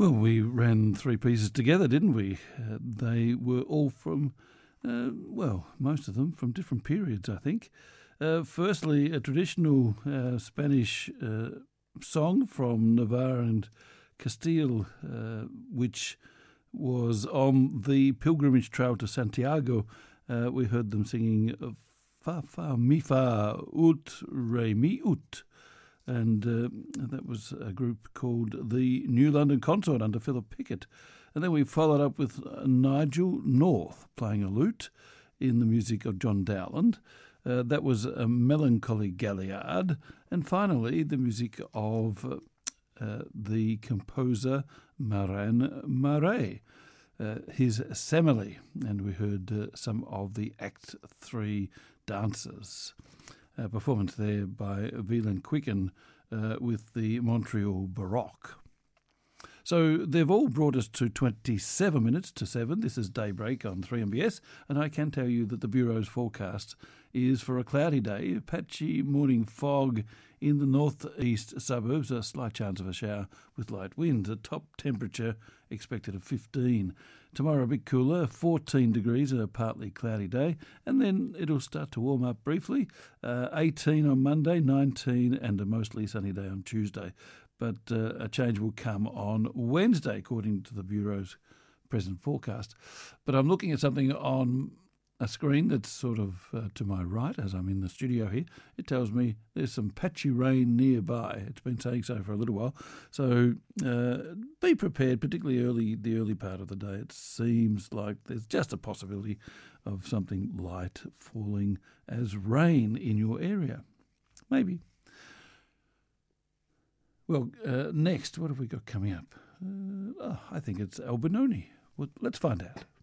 Well, we ran three pieces together, didn't we? They were all from, most of them from different periods, I think. Firstly, a traditional Spanish song from Navarre and Castile, which was on the pilgrimage trail to Santiago. We heard them singing Fa, Fa, Mi, Fa, Ut, Re, Mi, Ut. And that was a group called the New London Consort under Philip Pickett. And then we followed up with Nigel North playing a lute in the music of John Dowland. That was a Melancholy Galliard. And finally, the music of the composer Marin Marais, his Semele. And we heard some of the Act 3 dancers. A performance there by Wieland Quicken with the Montreal Baroque. So they've all brought us to 27 minutes to 7. This is Daybreak on 3MBS, and I can tell you that the Bureau's forecast is for a cloudy day, patchy morning fog in the northeast suburbs, a slight chance of a shower with light winds, a top temperature expected of 15. Tomorrow a bit cooler, 14 degrees, a partly cloudy day, and then it'll start to warm up briefly, 18 on Monday, 19 and a mostly sunny day on Tuesday. But a change will come on Wednesday, according to the Bureau's present forecast. But I'm looking at something on a screen that's sort of to my right as I'm in the studio here. It tells me there's some patchy rain nearby. It's been saying so for a little while. So be prepared, particularly the early part of the day. It seems like there's just a possibility of something light falling as rain in your area. Maybe. Well, next, what have we got coming up? I think it's Al Benoni. Well, let's find out.